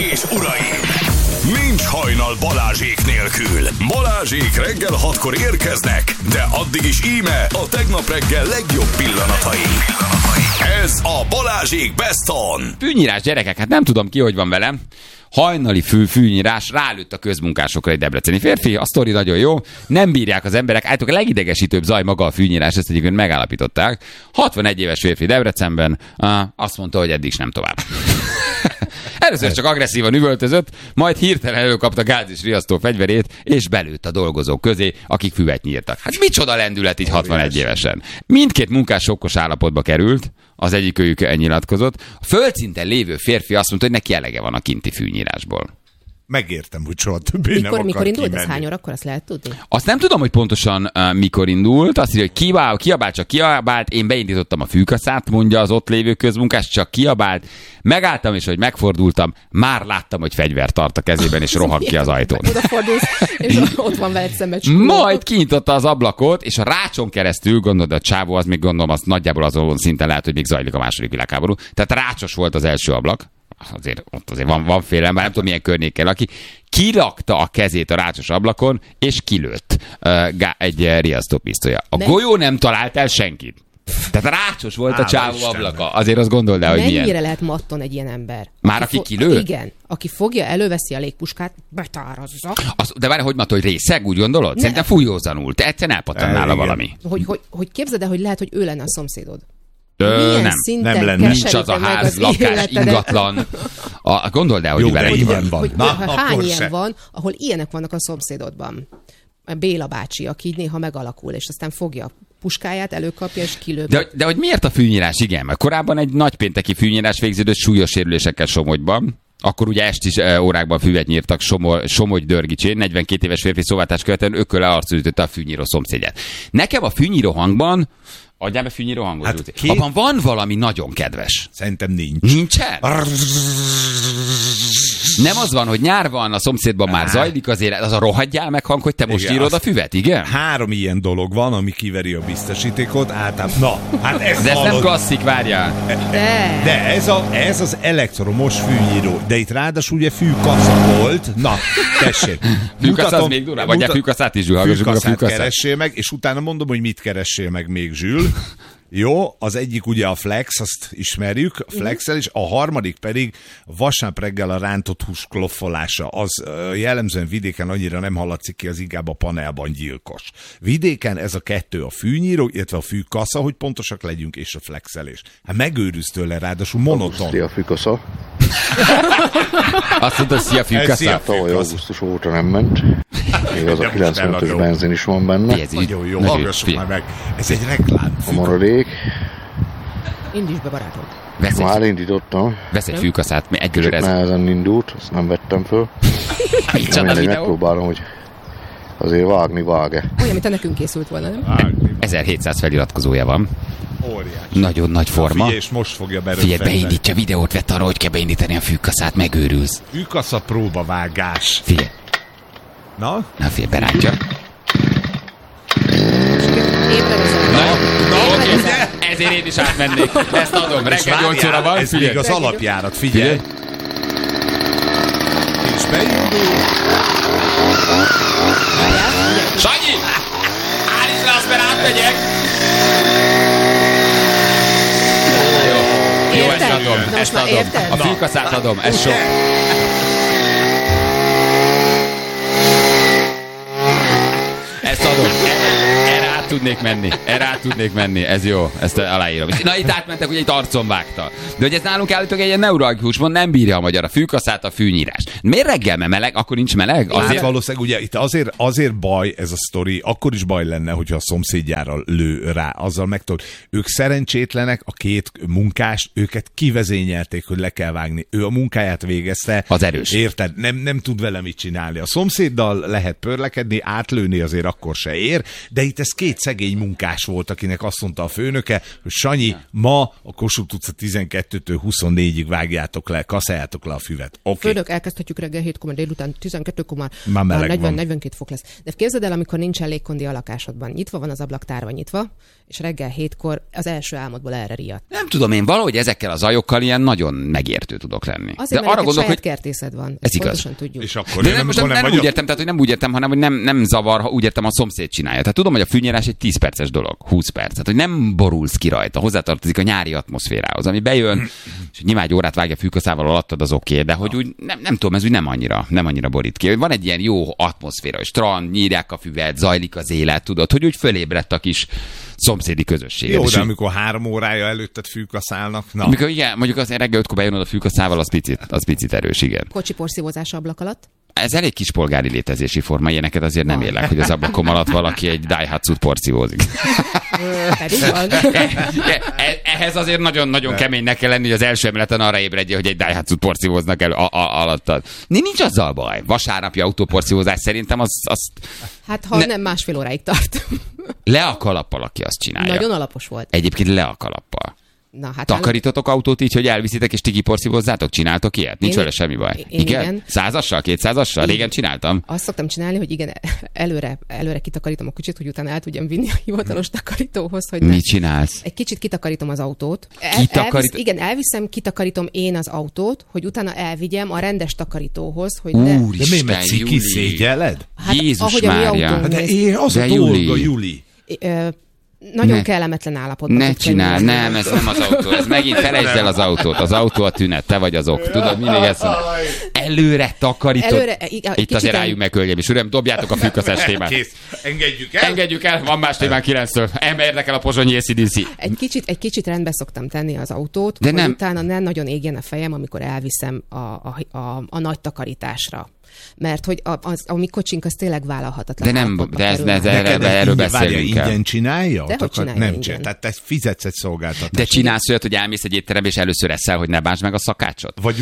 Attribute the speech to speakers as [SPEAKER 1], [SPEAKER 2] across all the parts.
[SPEAKER 1] és uraim! Nincs hajnal Balázsék nélkül. Balázsék reggel 6-kor érkeznek, de addig is íme a tegnap reggel legjobb pillanatai. Ez a Balázsék Best On.
[SPEAKER 2] Fűnyírás, gyerekek, hát nem tudom ki, hogy van velem. Hajnali fűnyírás, rálőtt a közmunkásokra egy debreceni férfi, a sztori nagyon jó, nem bírják az emberek, általában a legidegesítőbb zaj maga a fűnyírás, ezt egyébként megállapították. 61 éves férfi Debrecenben azt mondta, hogy eddig is nem tovább. Először csak agresszívan üvöltözött, majd hirtelen előkapta gáz és riasztó fegyverét, és belőtt a dolgozók közé, akik füvet nyírtak. Hát micsoda lendület így 61 évesen. Mindkét munkás sokkos állapotba került, az egyikőjük nyilatkozott. A földszinten lévő férfi azt mondta, hogy neki elege van a kinti fűnyírásból.
[SPEAKER 3] Megértem, hogy soha többé nem akar
[SPEAKER 4] Mikor indult
[SPEAKER 3] kimenni.
[SPEAKER 4] ez, hány órakor, azt lehet tudni?
[SPEAKER 2] Azt nem tudom, hogy pontosan mikor indult. Azt írja, hogy kiabált, én beindítottam a fűkaszát, mondja az ott lévő közmunkás, csak kiabált. Megálltam, és hogy megfordultam, már láttam, hogy fegyvert tart a kezében, és rohan ki az ajtón.
[SPEAKER 4] Odafordulsz, és ott van veled szemben csukló.
[SPEAKER 2] Majd kinyitotta az ablakot, és a rácson keresztül, gondolod, a csávó, az még gondolom, az nagyjából azon szinten lehet, hogy még zajlik a második világháború. Tehát rácsos volt az első ablak. Ott azért van félelem, bár nem tudom milyen környékkel, aki kirakta a kezét a rácsos ablakon, és kilőtt egy riasztópisztolya. A golyó nem talált el senkit. Tehát rácsos volt a csávó ablaka. Azért azt gondold el, hogy milyen.
[SPEAKER 4] Mennyire lehet matton egy ilyen ember?
[SPEAKER 2] Már aki kilő?
[SPEAKER 4] Igen. Aki fogja, előveszi a légpuskát, betárazza.
[SPEAKER 2] De várj, hogy mondta, hogy részeg, úgy gondolod? Szerintem fújózanul. Te egyszerűen elpattan nála valami.
[SPEAKER 4] Hogy képzeld el, hogy lehet, hogy ő lenne a szomszédod.
[SPEAKER 2] Nem lenne. Nincs az a ház, lakás, ingatlan. Gondold el, hogy vele így van.
[SPEAKER 4] Hány ilyen van, ahol ilyenek vannak a szomszédodban. A Béla bácsi, aki így néha megalakul, és aztán fogja a puskáját, előkapja, és kilő.
[SPEAKER 2] De hogy miért a fűnyírás? Igen, mert korábban egy nagypénteki fűnyírás végződött súlyos sérülésekkel Somogyban. Akkor ugye esti órákban füvet nyírtak Somogy-Dörgicsén, 42 éves férfi szóváltás követően ököle arcul ütötte a fűnyíró szomszédját. Nekem a fűnyíró hangban, adjál be fűnyíró hangot. Hát abban van valami nagyon kedves.
[SPEAKER 3] Szerintem nincs.
[SPEAKER 2] Nincsen? Nem az van, hogy nyár van, a szomszédban már zajlik, azért az a rohadjál meg hang, hogy te most írod a füvet, igen?
[SPEAKER 3] 3 ilyen dolog van, ami kiveri a biztosítékot. Általában, ez
[SPEAKER 2] nem klasszik, várjál.
[SPEAKER 3] De ez az elektromos fűnyíró. De itt ráadásul ugye fűkasza volt. Na, tessék.
[SPEAKER 2] Fűkasza az még durvább, vagy a fűkaszát is, Zsül.
[SPEAKER 3] Fűkaszát keressél meg, és utána mondom, hogy mit keressél meg még, Zsül. Jó, az egyik ugye a Flex, azt ismerjük, a Flexel, és a harmadik pedig vasárnap reggel a rántott hús kloffolása. Az jellemzően vidéken annyira nem hallatszik ki, az inkább a panelban gyilkos. Vidéken ez a kettő, a fűnyíró, illetve a fűkasza, hogy pontosak legyünk, és a flexelés. Hát megőrülsz tőle, ráadásul monoton.
[SPEAKER 5] Szia, fűkasza.
[SPEAKER 2] Azt mondta, szia, fűkasza.
[SPEAKER 5] Tavaly augusztus óta nem ment. Még az a 95-ös benzin is van benne.
[SPEAKER 2] Ez
[SPEAKER 3] nagyon jó, hallgassuk már meg. Ez egy reklám.
[SPEAKER 5] A maradék.
[SPEAKER 4] Indíts be, barátom.
[SPEAKER 5] Már indítottam.
[SPEAKER 2] Vesz egy fűkaszát, mi egyelőre ez.
[SPEAKER 5] Nehezen indult, azt nem vettem föl. Megpróbálom, hogy azért vág-e.
[SPEAKER 4] Olyan, mint nekünk készült volna, nem?
[SPEAKER 2] 1700 feliratkozója van.
[SPEAKER 3] Óriási.
[SPEAKER 2] Nagyon nagy forma.
[SPEAKER 3] Figyelj, és most fogja berögteni.
[SPEAKER 2] Figyelj, beindítja, videót vett arra, hogy kell beindítani a fűkaszát, megőrülsz.
[SPEAKER 3] Fűkasza próbavágás.
[SPEAKER 2] Figyelj.
[SPEAKER 3] Na,
[SPEAKER 2] figyelj, berántja. Ezért én is átmennék. Ezt adom, reggel 8 óra van.
[SPEAKER 3] Ez még az alapjárat, figyelj. És beindul.
[SPEAKER 2] Sanyi! Állíts le azt, mert átmegyek! Jó, ezt adom, ezt adom. A fűkaszát adom, ez sok. Ezt adom. Erre át tudnék menni, ez jó, ezt aláírom. Na itt átmentek, ugye itt arcon vágta. De hogy ez nálunk állítólag egy ilyen neuralgikus mond, nem bírja a magyar a fűkaszát, a fűnyírás. Miért reggel, mert meleg? Akkor nincs meleg?
[SPEAKER 3] Azért... Hát valószínűleg ugye itt azért baj ez a sztori, akkor is baj lenne, hogyha a szomszédjára lő rá, azzal megtudod. Ők szerencsétlenek, a két munkás, őket kivezényelték, hogy le kell vágni. Ő a munkáját végezte.
[SPEAKER 2] Az erős.
[SPEAKER 3] Érted? Nem tud vele mit csinálni. A szomszéddal lehet pörlekedni, átlőni azért akkor se ér, de itt ez két szegény munkás volt, akinek azt mondta a főnöke, hogy Sanyi, ma a Kossuth utca 12-től 24-ig vágjátok le, kaszáljátok le a füvet. Okay.
[SPEAKER 4] Főnök, elkezdhetjük reggel 7-kor, délután 12-kor
[SPEAKER 3] már meleg van.
[SPEAKER 4] 40-42 fok lesz. De képzeld el, amikor nincsen légkondi a lakásodban. Nyitva van az ablak, tárva nyitva, és reggel 7-kor az első álmodból erre riadt.
[SPEAKER 2] Nem tudom, én valahogy ezekkel a zajokkal ilyen nagyon megértő tudok lenni.
[SPEAKER 4] Azért,
[SPEAKER 2] de arra gondolok, hogy
[SPEAKER 4] kertészed van.
[SPEAKER 2] Ez igaz.
[SPEAKER 4] Pontosan tudjuk.
[SPEAKER 3] És akkor
[SPEAKER 2] de nem úgy értem, tehát hogy nem úgy értem, hanem hogy nem zavar, ha úgy értem, a szomszéd csinálja. Tehát tudom, hogy a fűnyírás egy 10 perces dolog, 20 perc. Tehát, hogy nem borulsz ki rajta, hozzátartozik a nyári atmoszférához, ami bejön, és nyilván egy órát vágja fűkaszával alattad, az oké, de hogy úgy nem tudom, ez úgy nem annyira borít ki. Van egy ilyen jó atmoszféra, hogy strand, nyírják a füvet, zajlik az élet, tudod, hogy úgy fölébredt a kis szomszédi közösség.
[SPEAKER 3] Jó, de amikor 3 órája előtted fűkaszálnak, na.
[SPEAKER 2] Amikor igen, mondjuk az reggel 5-kor bejön oda fűkaszával, az picit erős, igen.
[SPEAKER 4] Kocsi porszívózása ablak alatt?
[SPEAKER 2] Ez elég kispolgári létezési forma, ilyeneket azért nem élek, hogy az ablakom alatt valaki egy Daihatsu-t porszívózik.
[SPEAKER 4] Pedig van.
[SPEAKER 2] Ehhez azért nagyon-nagyon keménynek kell lenni, hogy az első emeleten arra ébredje, hogy egy Daihatsu-t porszívóznak el alattad. Nincs azzal baj. Vasárnapi autóporszívózás szerintem az...
[SPEAKER 4] Hát ha nem 1,5 óráig tart.
[SPEAKER 2] Le a kalappal, aki azt csinálja.
[SPEAKER 4] Nagyon alapos volt.
[SPEAKER 2] Egyébként le a kalappal.
[SPEAKER 4] Na, hát
[SPEAKER 2] takarítotok autót így, hogy elviszitek és ti kiporszívozzátok? Csináltok ilyet? Nincs vele semmi baj. Igen? 100-assal, 200-assal? Régen csináltam.
[SPEAKER 4] Azt szoktam csinálni, hogy igen, előre kitakarítom a kocsit, hogy utána el tudjam vinni a hivatalos takarítóhoz. Hogy
[SPEAKER 2] mit csinálsz?
[SPEAKER 4] Egy kicsit kitakarítom az autót. Igen, elviszem, kitakarítom én az autót, hogy utána elvigyem a rendes takarítóhoz, hogy ne...
[SPEAKER 3] Úristen, de mi kiszégyeled?
[SPEAKER 4] Hát,
[SPEAKER 2] Jézus Mária.
[SPEAKER 3] De az a dolga, Juli.
[SPEAKER 4] Nagyon kellemetlen állapotban.
[SPEAKER 2] Ne csinál, nem, ez nem az autó. Ez megint felejtsd el az autót. Az autó a tünet, te vagy az ok. Tudod, mindig ezt előre takarítod. Itt azért álljunk meg, hölgyeim és uram, dobjátok a fűkaszás témát.
[SPEAKER 3] Kész. Engedjük el.
[SPEAKER 2] Engedjük el, van más témán 9-től. Érdekel a pozsonyi ACDC.
[SPEAKER 4] Egy kicsit rendbe szoktam tenni az autót,
[SPEAKER 2] de
[SPEAKER 4] hogy
[SPEAKER 2] nem.
[SPEAKER 4] Utána nem nagyon égjen a fejem, amikor elviszem a nagy takarításra. Mert hogy a mi kocsink az tényleg vállalhatatlan.
[SPEAKER 2] De nem, erről beszélünk kell.
[SPEAKER 3] Ingyen csinálja?
[SPEAKER 4] De hogy csinálja
[SPEAKER 3] nem
[SPEAKER 4] ingyen.
[SPEAKER 3] Tehát te fizetsz egy szolgáltatást.
[SPEAKER 2] De csinálsz olyat, hogy elmész egy étterembe, és először eszel, hogy ne bántsd meg a szakácsot?
[SPEAKER 3] Vagy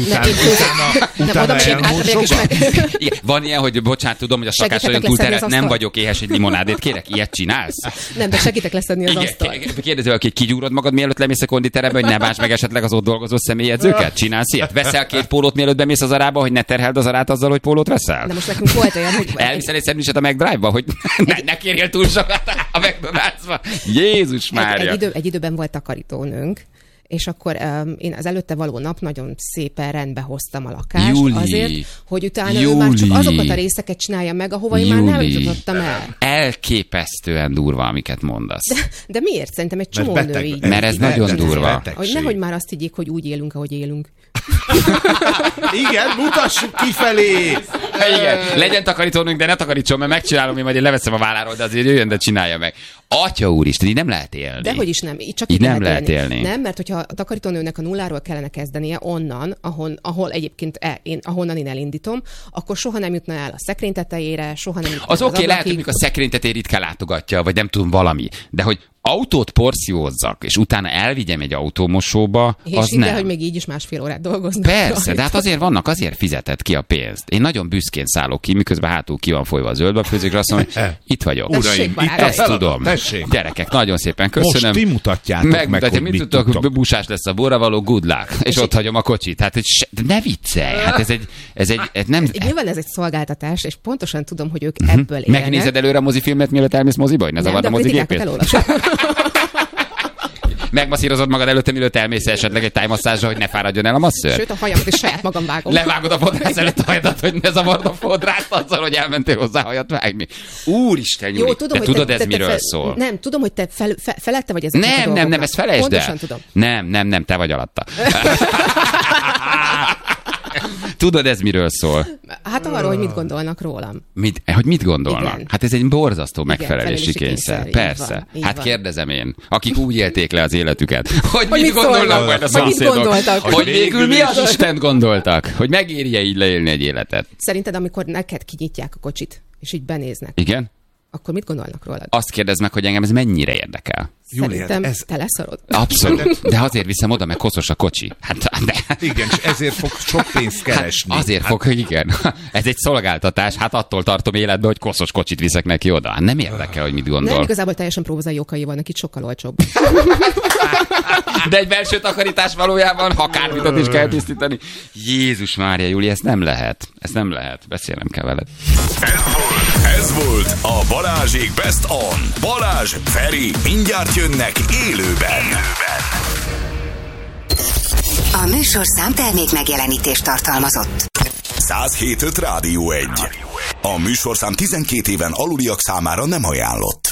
[SPEAKER 3] utána elmosod?
[SPEAKER 2] Van ilyen, hogy bocsánat, tudom, hogy a szakács nagyon túlterhelt, nem vagyok éhes, egy limonádét kérek, ilyet csinálsz?
[SPEAKER 4] Nem, de segítek leszedni az asztalt.
[SPEAKER 2] Kérdezi, hogy kigyúrod magad, mielőtt lemész a konditerembe, hogy ne bántsd meg esetleg az ott dolgozó személyedzőket? Csinálsz ilyet? Veszel 2 pólót, mielőtt bemész az arába, hogy ne terheld az arát azzal, hogy pólót veszel?
[SPEAKER 4] De most nekünk volt olyan, hogy...
[SPEAKER 2] Elviszel egy szendvicset a McDrive-ba, hogy ne kérjél túl sokat a McDonald's-ba. Jézus Mária!
[SPEAKER 4] Egy időben volt takarítónőnk, és akkor én az előtte való nap nagyon szépen rendbe hoztam a lakást azért, hogy utána ő már csak azokat a részeket csinálja meg, ahova én már nem jutottam el.
[SPEAKER 2] Elképesztően durva, amiket mondasz.
[SPEAKER 4] De miért? Szerintem egy csomó nő így.
[SPEAKER 2] Mert ez nagyon durva.
[SPEAKER 4] Hogy nehogy már azt higgyék, hogy úgy élünk, ahogy élünk.
[SPEAKER 3] Igen, mutassuk kifelé!
[SPEAKER 2] Igen, legyen takarítónünk, de ne takarítson, mert megcsinálom, én majd én leveszem a válláról, de azért jöjjön, de csinálja meg. Atya úristen, így nem lehet élni.
[SPEAKER 4] Dehogy is nem, csak
[SPEAKER 2] így nem lehet élni.
[SPEAKER 4] Nem, mert hogyha a takarítónőnek a nulláról kellene kezdenie onnan, ahol egyébként ahonnan én elindítom, akkor soha nem jutna el a szekrény tetejére, soha nem jutna
[SPEAKER 2] az oké, lehet, hogy a szekrény tetejét ritkán látogatja, vagy nem tudom valami, de hogy autót porszívózzak, és utána elvigyem egy autómosóba,
[SPEAKER 4] és
[SPEAKER 2] az nem.
[SPEAKER 4] hogy még így is 1,5 órát dolgoznak.
[SPEAKER 2] Persze, de hát azért fizetett ki a pénzt. Én nagyon büszkén szállok ki, miközben hátul ki van folyva a zöldbabfőzékre, azt mondom, hogy itt vagyok.
[SPEAKER 3] Uraim, itt
[SPEAKER 2] ezt tudom.
[SPEAKER 3] Tessék.
[SPEAKER 2] Gyerekek, nagyon szépen köszönöm.
[SPEAKER 3] Most ti mutatjátok meg, hogy
[SPEAKER 2] mit tudtok, busás lesz a borra való, good luck. És ott hagyom a kocsit. Hát ne viccelj, hát ez egy nem...
[SPEAKER 4] Nyilván ez egy szolgáltatás, és pontosan tudom, hogy ők ebből élnek.
[SPEAKER 2] Megnézed előre a mozifilmet, mielőtt elmész moziba, hogy ne zavard a mozigépét? Megmasszírozod magad előtte, mielőtt elmész esetleg egy tájmasszázsra, hogy ne fáradjon el a masször?
[SPEAKER 4] Sőt, a hajamat is saját magam vágom.
[SPEAKER 2] Levágod a fodrász előtt a hajadat, hogy ne zavard a fodrászt azzal, hogy elmentél hozzá hajat vágni. Úristen, Júli, te tudod, ez miről szól?
[SPEAKER 4] Nem, tudom, hogy te felette vagy ezek a
[SPEAKER 2] Nem, ezt felejtsd el.
[SPEAKER 4] Pontosan tudom.
[SPEAKER 2] Nem, te vagy alatta. Tudod, ez miről szól?
[SPEAKER 4] Hát arról, hogy mit gondolnak rólam.
[SPEAKER 2] Hogy mit gondolnak?
[SPEAKER 4] Igen.
[SPEAKER 2] Hát ez egy borzasztó megfelelési kényszer. Persze. Hát kérdezem én, akik úgy élték le az életüket, hogy mit gondolnak majd a szomszédok. Hogy végül mi az Istent gondoltak? Hogy megérje így leélni egy életet.
[SPEAKER 4] Szerinted, amikor neked kinyitják a kocsit, és így benéznek,
[SPEAKER 2] igen?
[SPEAKER 4] akkor mit gondolnak rólad?
[SPEAKER 2] Azt kérdezd meg, hogy engem ez mennyire érdekel.
[SPEAKER 4] Szerintem te leszarod.
[SPEAKER 2] Abszolút. De azért viszem oda, mert koszos a kocsi. De...
[SPEAKER 3] Igen, és ezért fog sok pénzt keresni.
[SPEAKER 2] Azért fog, igen. Ez egy szolgáltatás, attól tartom életbe, hogy koszos kocsit viszek neki oda. Nem érdekel, hogy mit gondol.
[SPEAKER 4] Nem, igazából teljesen prózai okai vannak, itt sokkal olcsóbb.
[SPEAKER 2] De egy belső takarítás valójában, ha kárpitot is kell tisztítani. Jézus Mária, Júli, ezt nem lehet. Ezt nem lehet. Beszélnem kell veled.
[SPEAKER 1] Ez volt a Balázsék Best On. Balázs, Feri, mindjárt jönnek élőben.
[SPEAKER 6] A műsorszám termék megjelenítést tartalmazott.
[SPEAKER 1] 107.5 Rádió 1. A műsorszám 12 éven aluliak számára nem ajánlott.